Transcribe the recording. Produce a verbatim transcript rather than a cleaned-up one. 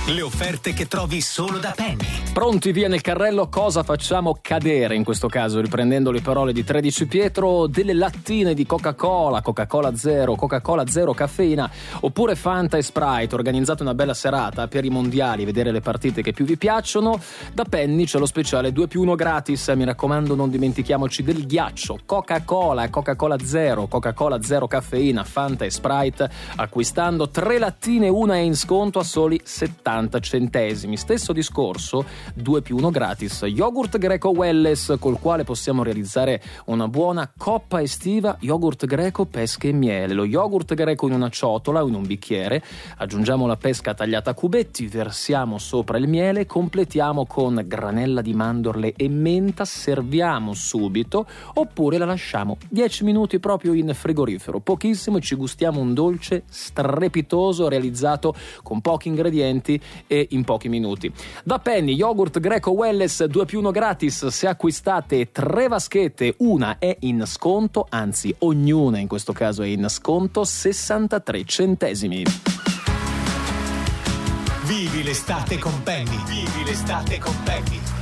Le offerte che trovi solo da Penny. Pronti via nel carrello, cosa facciamo cadere in questo caso, riprendendo le parole di tredici Pietro? Delle lattine di Coca-Cola, Coca-Cola zero, Coca-Cola zero caffeina, oppure Fanta e Sprite. Organizzate una bella serata per i mondiali, vedere le partite che più vi piacciono. Da Penny c'è lo speciale due più uno gratis, mi raccomando non dimentichiamoci del ghiaccio. Coca-Cola, Coca-Cola zero, Coca-Cola zero caffeina, Fanta e Sprite. Acquistando tre lattine, una è in sconto a soli settanta centesimi. Stesso discorso, due più uno gratis. Yogurt greco Welless, col quale possiamo realizzare una buona coppa estiva. Yogurt greco, pesche e miele. Lo yogurt greco in una ciotola o in un bicchiere, aggiungiamo la pesca tagliata a cubetti, versiamo sopra il miele, completiamo con granella di mandorle e menta, serviamo subito, oppure la lasciamo dieci minuti proprio in frigorifero, pochissimo, e ci gustiamo un dolce strepitoso realizzato con pochi ingredienti e in pochi minuti. Da Penny, yogurt greco Welless due più uno gratis. Se acquistate tre vaschette, una è in sconto, anzi ognuna in questo caso è in sconto, sessantatré centesimi. Vivi l'estate con Penny. Vivi l'estate con Penny.